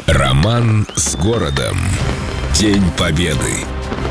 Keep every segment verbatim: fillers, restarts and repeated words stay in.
Роман с городом. День Победы.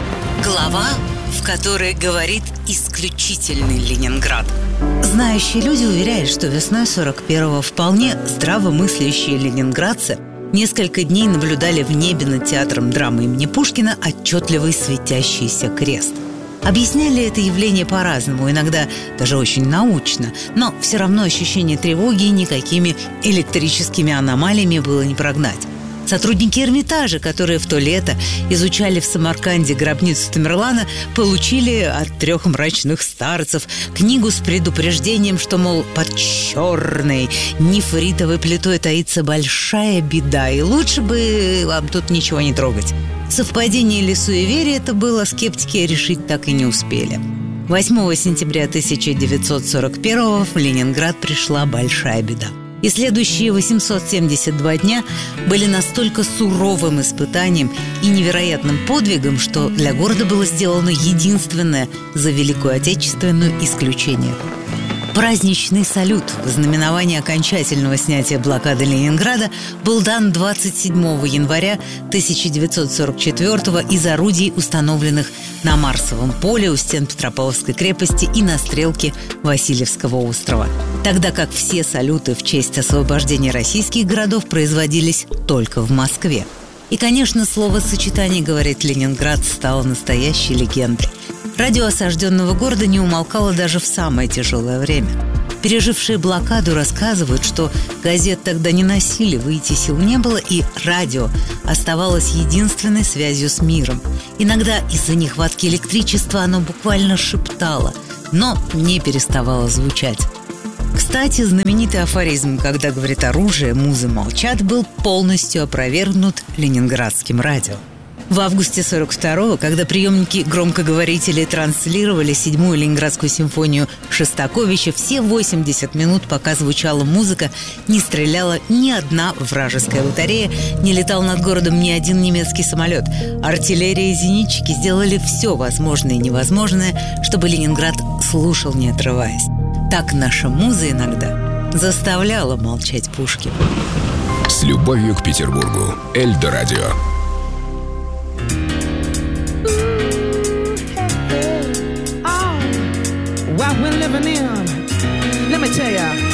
Глава, в которой говорит исключительный Ленинград. Знающие люди уверяют, что весной сорок первого вполне здравомыслящие ленинградцы несколько дней наблюдали в небе над театром драмы имени Пушкина отчетливый светящийся крест. Объясняли это явление по-разному, иногда даже очень научно, но все равно ощущение тревоги никакими электрическими аномалиями было не прогнать. Сотрудники Эрмитажа, которые в то лето изучали в Самарканде гробницу Тамерлана, получили от трех мрачных старцев книгу с предупреждением, что, мол, под черной нефритовой плитой таится большая беда, и лучше бы вам тут ничего не трогать. Совпадение или суеверие это было, скептики решить так и не успели. восьмого сентября тысяча девятьсот сорок первого в Ленинград пришла большая беда. И следующие восемьсот семьдесят два дня были настолько суровым испытанием и невероятным подвигом, что для города было сделано единственное за Великую Отечественную исключение. Праздничный салют в знаменование окончательного снятия блокады Ленинграда был дан двадцать седьмого января тысяча девятьсот сорок четвёртого из орудий, установленных на Марсовом поле у стен Петропавловской крепости и на стрелке Васильевского острова, тогда как все салюты в честь освобождения российских городов производились только в Москве. И, конечно, словосочетание «говорит Ленинград» стало настоящей легендой. Радио осажденного города не умолкало даже в самое тяжелое время. Пережившие блокаду рассказывают, что газет тогда не носили, выйти сил не было, и радио оставалось единственной связью с миром. Иногда из-за нехватки электричества оно буквально шептало, но не переставало звучать. Кстати, знаменитый афоризм «когда говорит оружие, музы молчат» был полностью опровергнут ленинградским радио. В августе сорок второго, когда приемники громкоговорителей транслировали седьмую Ленинградскую симфонию Шостаковича, все восемьдесят минут, пока звучала музыка, не стреляла ни одна вражеская батарея, не летал над городом ни один немецкий самолет. Артиллерия и зенитчики сделали все возможное и невозможное, чтобы Ленинград слушал, не отрываясь. Так наша муза иногда заставляла молчать пушки. С любовью к Петербургу. Эльдо радио. What we're living in, let me tell ya.